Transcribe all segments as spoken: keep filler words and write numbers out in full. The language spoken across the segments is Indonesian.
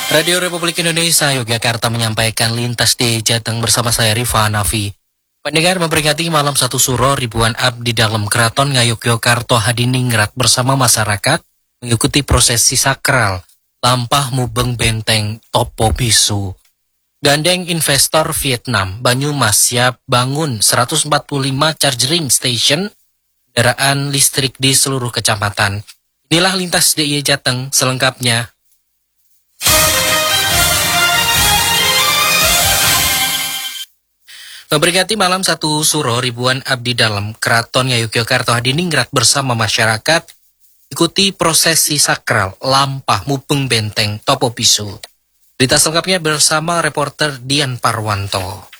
Radio Republik Indonesia Yogyakarta menyampaikan lintas di Jateng bersama saya Rifa Hanafi. Pendengar memperingati malam satu suro, ribuan abdi dalam Keraton Ngayogyakarta Hadiningrat bersama masyarakat mengikuti prosesi sakral Lampah Mubeng Benteng Topo Bisu. Gandeng investor Vietnam Banyumas siap bangun seratus empat puluh lima charging station kendaraan listrik di seluruh kecamatan. Inilah lintas D I Y Jateng selengkapnya. Memperingati malam satu suro, ribuan abdi dalam Keraton Ngayogyakarta Hadiningrat bersama masyarakat ikuti prosesi sakral Lampah Mubeng Benteng Topo Bisu. Berita selengkapnya bersama reporter Dian Parwanto.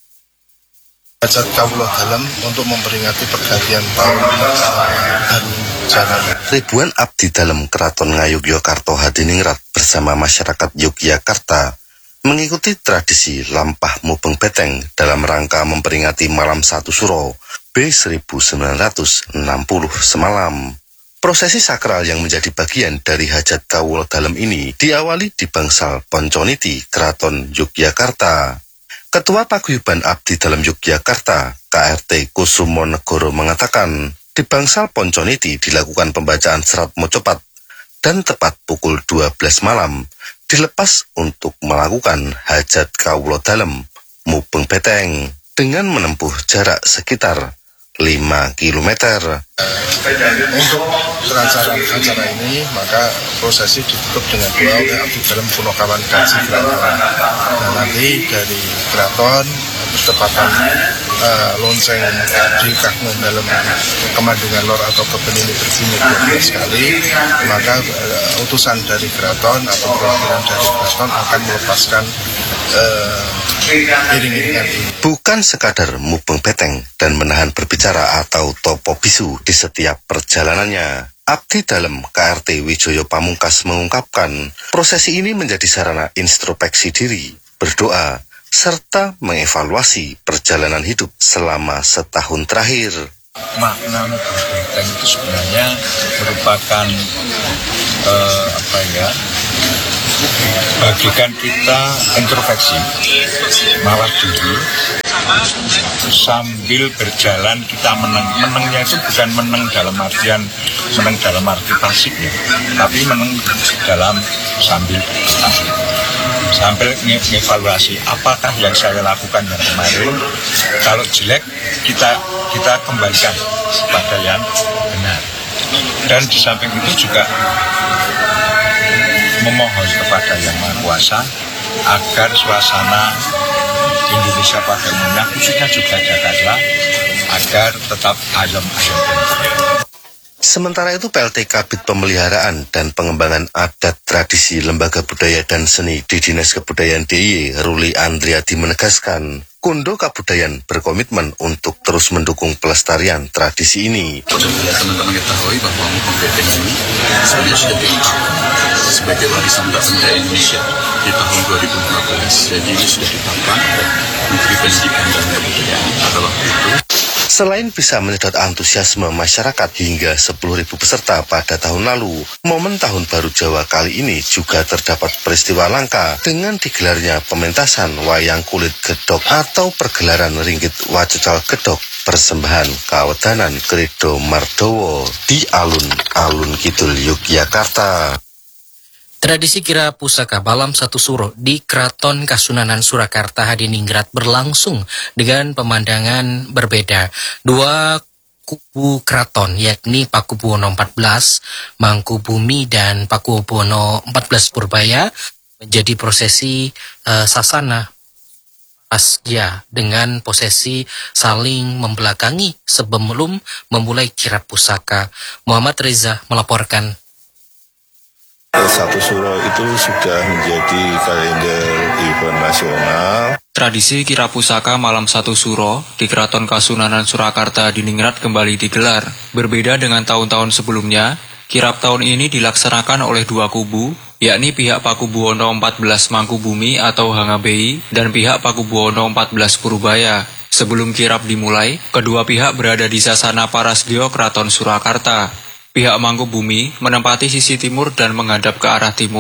Hajat Kawula Dalem untuk memperingati pergantian tahun baru jalan. Ribuan abdi dalam Keraton Ngayogyakarta Hadiningrat bersama masyarakat Yogyakarta mengikuti tradisi Lampah Mubeng Benteng dalam rangka memperingati malam satu suro B seribu sembilan ratus enam puluh semalam. Prosesi sakral yang menjadi bagian dari Hajat Kawula Dalem ini diawali di bangsal Ponconiti, Keraton Yogyakarta. Ketua Paguyuban Abdi Dalam Yogyakarta, K R T Kusumonegoro mengatakan, di bangsal Ponconiti dilakukan pembacaan serat mocopat dan tepat pukul dua belas malam dilepas untuk melakukan Hajat Kawula Dalem Mubeng Benteng dengan menempuh jarak sekitar lima kilometer. Untuk kelancaran acara ini, maka prosesi ditutup dengan doa oleh Abdi Dalam Punokawan Kaji Keraton. Dan nanti dari keraton bertepatan uh, lonceng di Kagngan dalam kemandungan lor atau keben ini berbunyi dua belas kali, maka uh, utusan dari keraton atau perwakilan dari keraton akan melepaskan uh, iring-iringan ini. Bukan sekadar mubeng benteng dan menahan berbicara atau topo bisu di setiap perjalanannya. Abdi Dalam K R T Wijoyo Pamungkas mengungkapkan, prosesi ini menjadi sarana introspeksi diri, berdoa, serta mengevaluasi perjalanan hidup selama setahun terakhir. Makna mubeng benteng itu sebenarnya merupakan uh, apa ya? bagikan kita introspeksi, mawas diri, sambil berjalan kita menang. Menangnya itu bukan menang dalam artian menang dalam arti pasif ya, tapi menang dalam sambil berjalan, sambil mengevaluasi apakah yang saya lakukan yang kemarin. Kalau jelek kita kita kembalikan pada yang benar. Dan di samping itu juga memohon kepada Yang Maha Kuasa agar suasana Indonesia pada umumnya, khususnya juga Jakarta, agar tetap ayem-ayem. Sementara itu, P L T Kabid Pemeliharaan dan Pengembangan Adat Tradisi Lembaga Budaya dan Seni di Dinas Kebudayaan D I Y, Ruli Andriadi menegaskan, Kundo Kabudayaan berkomitmen untuk terus mendukung pelestarian tradisi ini. Sudah teman-teman ketahui bahwa mubeng benteng ini sebenarnya sudah ditetapkan sebagai warisan tak benda Indonesia di tahun dua ribu lima belas. Jadi ini sudah ditetapkan oleh Menteri Pendidikan dan Kebudayaan pada waktu itu. Selain bisa menyedot antusiasme masyarakat hingga sepuluh ribu peserta pada tahun lalu, momen Tahun Baru Jawa kali ini juga terdapat peristiwa langka dengan digelarnya pementasan wayang kulit gedok atau pergelaran ringgit wacecal gedok persembahan kawedanan Kredo Mardowo di alun-alun Kidul Yogyakarta. Tradisi kira pusaka malam satu suro di Keraton Kasunanan Surakarta Hadiningrat berlangsung dengan pemandangan berbeda. Dua kubu keraton, yakni Pakubuwono empat belas, Mangkubumi, dan Pakubuwono empat belas Purbaya, menjadi prosesi uh, sasana pasya dengan prosesi saling membelakangi sebelum memulai kirap pusaka. Muhammad Reza melaporkan. Satu suro itu sudah menjadi kalender event nasional. Tradisi kirap pusaka malam satu suro di Keraton Kasunanan Surakarta Hadiningrat kembali digelar. Berbeda dengan tahun-tahun sebelumnya, kirap tahun ini dilaksanakan oleh dua kubu, yakni pihak Pakubuwono empat belas Mangkubumi atau Hangabei dan pihak Pakubuwono empat belas Purbaya. Sebelum kirap dimulai, kedua pihak berada di sasana Parasdyo Keraton Surakarta. Pihak Mangkubumi menempati sisi timur dan menghadap ke arah timur,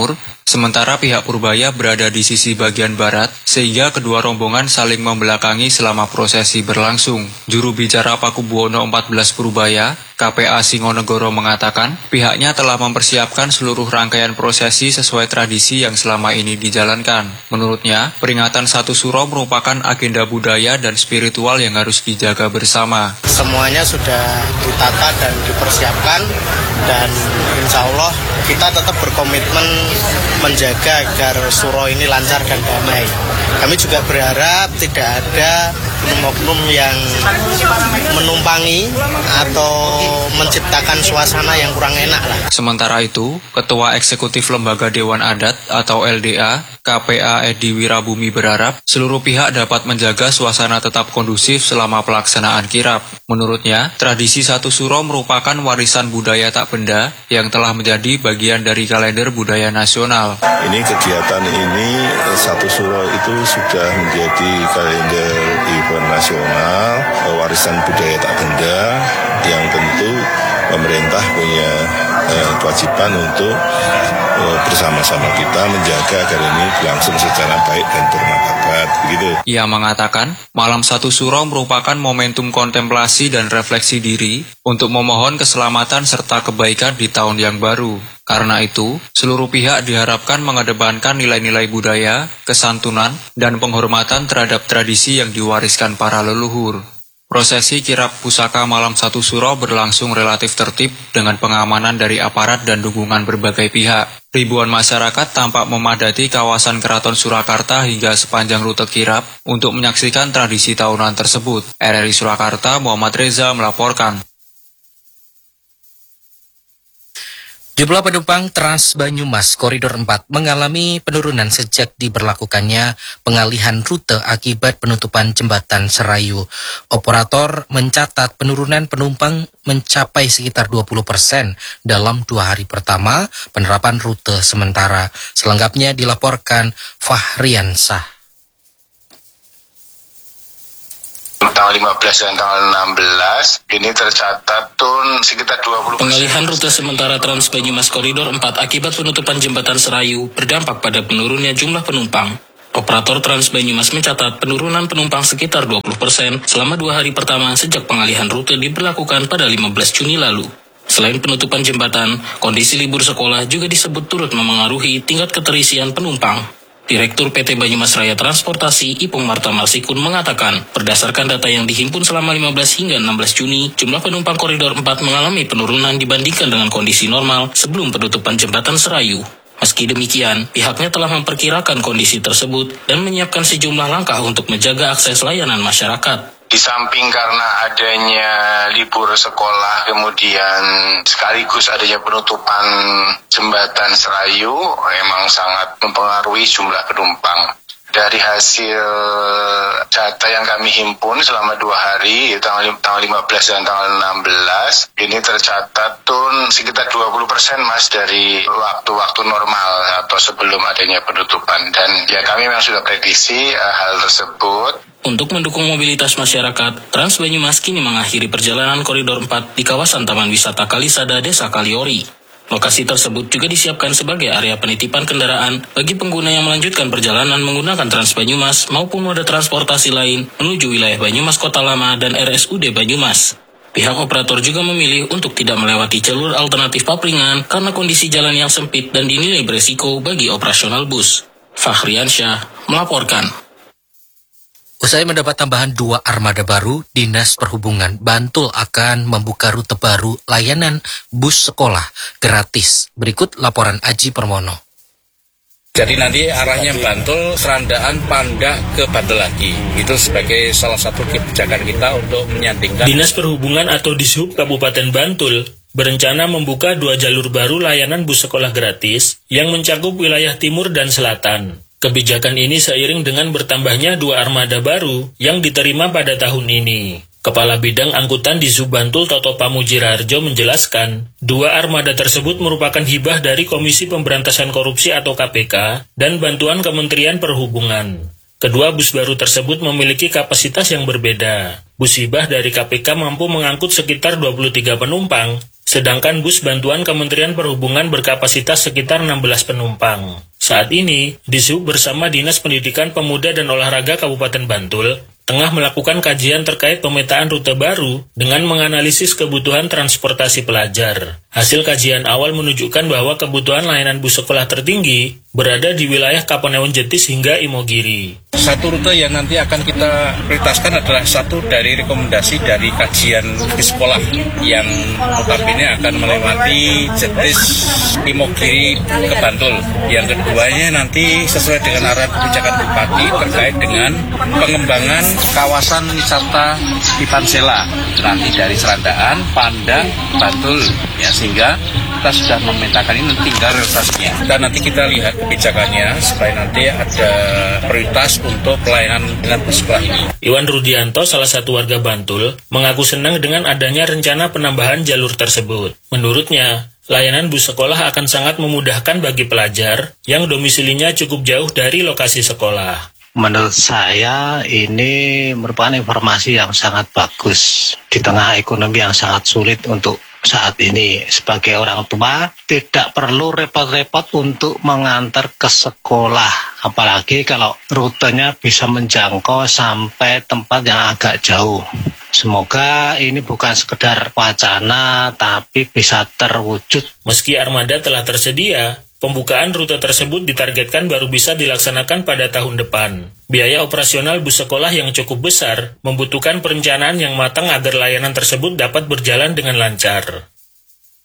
Sementara pihak Purbaya berada di sisi bagian barat, sehingga kedua rombongan saling membelakangi selama prosesi berlangsung. Juru bicara Pakubuwono empat belas Purbaya, K P A Singonegoro mengatakan, pihaknya telah mempersiapkan seluruh rangkaian prosesi sesuai tradisi yang selama ini dijalankan. Menurutnya, peringatan Satu Suro merupakan agenda budaya dan spiritual yang harus dijaga bersama. Semuanya sudah ditata dan dipersiapkan, dan insya Allah kita tetap berkomitmen menjaga agar suro ini lancar dan damai. Kami juga berharap tidak ada oknum-oknum yang menumpangi atau menciptakan suasana yang kurang enak lah. Sementara itu, Ketua Eksekutif Lembaga Dewan Adat atau L D A, K P A Edi Wirabumi berharap seluruh pihak dapat menjaga suasana tetap kondusif selama pelaksanaan kirap. Menurutnya, tradisi Satu Suro merupakan warisan budaya tak benda yang telah menjadi bagian dari kalender budaya nasional. Ini kegiatan ini Satu Suro itu sudah menjadi kalender event nasional, warisan budaya tak benda yang tentu pemerintah punya eh, kewajiban untuk eh, bersama-sama kita menjaga agar ini berlangsung secara baik dan bermartabat. Begitu. Ia mengatakan, Malam Satu Suro merupakan momentum kontemplasi dan refleksi diri untuk memohon keselamatan serta kebaikan di tahun yang baru. Karena itu, seluruh pihak diharapkan mengedepankan nilai-nilai budaya, kesantunan, dan penghormatan terhadap tradisi yang diwariskan para leluhur. Prosesi kirap pusaka Malam Satu Suro berlangsung relatif tertib dengan pengamanan dari aparat dan dukungan berbagai pihak. Ribuan masyarakat tampak memadati kawasan Keraton Surakarta hingga sepanjang rute kirap untuk menyaksikan tradisi tahunan tersebut. R R I Surakarta, Muhammad Reza melaporkan. Jumlah penumpang Trans Banyumas Koridor empat mengalami penurunan sejak diberlakukannya pengalihan rute akibat penutupan jembatan Serayu. Operator mencatat penurunan penumpang mencapai sekitar dua puluh persen dalam dua hari pertama penerapan rute sementara. Selengkapnya dilaporkan Fahriansah. Tanggal lima belas dan tanggal enam belas ini tercatat turun sekitar dua puluh persen. Pengalihan rute sementara Trans Banyumas Koridor empat akibat penutupan jembatan Serayu berdampak pada penurunnya jumlah penumpang. Operator Trans Banyumas mencatat penurunan penumpang sekitar dua puluh persen selama dua hari pertama sejak pengalihan rute diberlakukan pada lima belas Juni lalu. Selain penutupan jembatan, kondisi libur sekolah juga disebut turut memengaruhi tingkat keterisian penumpang. Direktur P T Banyumas Raya Transportasi Ipung Marta Marsikun mengatakan, berdasarkan data yang dihimpun selama lima belas hingga enam belas Juni, jumlah penumpang Koridor empat mengalami penurunan dibandingkan dengan kondisi normal sebelum penutupan jembatan Serayu. Meski demikian, pihaknya telah memperkirakan kondisi tersebut dan menyiapkan sejumlah langkah untuk menjaga akses layanan masyarakat. Di samping karena adanya libur sekolah, kemudian sekaligus adanya penutupan jembatan Serayu, memang sangat mempengaruhi jumlah penumpang. Dari hasil data yang kami himpun selama dua hari, tanggal lima belas dan tanggal enam belas, ini tercatat turun sekitar dua puluh persen mas dari waktu-waktu normal atau sebelum adanya penutupan. Dan ya kami memang sudah prediksi uh, hal tersebut. Untuk mendukung mobilitas masyarakat, Trans Banyumas kini mengakhiri perjalanan Koridor empat di kawasan Taman Wisata Kalisada, Desa Kaliori. Lokasi tersebut juga disiapkan sebagai area penitipan kendaraan bagi pengguna yang melanjutkan perjalanan menggunakan Trans Banyumas maupun moda transportasi lain menuju wilayah Banyumas Kota Lama dan R S U D Banyumas. Pihak operator juga memilih untuk tidak melewati jalur alternatif Papringan karena kondisi jalan yang sempit dan dinilai beresiko bagi operasional bus. Fahriansyah melaporkan. Usai mendapat tambahan dua armada baru, Dinas Perhubungan Bantul akan membuka rute baru layanan bus sekolah gratis. Berikut laporan Aji Permono. Jadi nanti arahnya Bantul, Serandaan, Pandak ke Bantul lagi. Itu sebagai salah satu kebijakan kita untuk menyandingkan. Dinas Perhubungan atau Dishub Kabupaten Bantul berencana membuka dua jalur baru layanan bus sekolah gratis yang mencakup wilayah timur dan selatan. Kebijakan ini seiring dengan bertambahnya dua armada baru yang diterima pada tahun ini. Kepala Bidang Angkutan di Dishub Bantul Toto Pamujirarjo menjelaskan, dua armada tersebut merupakan hibah dari Komisi Pemberantasan Korupsi atau K P K dan bantuan Kementerian Perhubungan. Kedua bus baru tersebut memiliki kapasitas yang berbeda. Bus hibah dari K P K mampu mengangkut sekitar dua puluh tiga penumpang, sedangkan bus bantuan Kementerian Perhubungan berkapasitas sekitar enam belas penumpang. Saat ini, Dishub bersama Dinas Pendidikan Pemuda dan Olahraga Kabupaten Bantul tengah melakukan kajian terkait pemetaan rute baru dengan menganalisis kebutuhan transportasi pelajar. Hasil kajian awal menunjukkan bahwa kebutuhan layanan bus sekolah tertinggi berada di wilayah Kapanewon Jetis hingga Imogiri. Satu rute yang nanti akan kita prioritaskan adalah satu dari rekomendasi dari kajian di sekolah yang notabene akan melewati Jetis, Imogiri ke Bantul. Yang keduanya nanti sesuai dengan arahan kebijakan Bupati terkait dengan pengembangan kawasan wisata di Pansela, nanti dari Serandaan, Pandang, Bantul, ya sehingga kita sudah memetakan ini tinggal realisasinya. Dan nanti kita lihat kebijakannya supaya nanti ada prioritas untuk pelayanan dengan bus sekolah ini. Iwan Rudianto, salah satu warga Bantul, mengaku senang dengan adanya rencana penambahan jalur tersebut. Menurutnya, layanan bus sekolah akan sangat memudahkan bagi pelajar yang domisilinya cukup jauh dari lokasi sekolah. Menurut saya ini merupakan informasi yang sangat bagus di tengah ekonomi yang sangat sulit untuk saat ini. Sebagai orang tua tidak perlu repot-repot untuk mengantar ke sekolah, apalagi kalau rutenya bisa menjangkau sampai tempat yang agak jauh. Semoga ini bukan sekedar wacana tapi bisa terwujud. Meski armada telah tersedia, pembukaan rute tersebut ditargetkan baru bisa dilaksanakan pada tahun depan. Biaya operasional bus sekolah yang cukup besar membutuhkan perencanaan yang matang agar layanan tersebut dapat berjalan dengan lancar.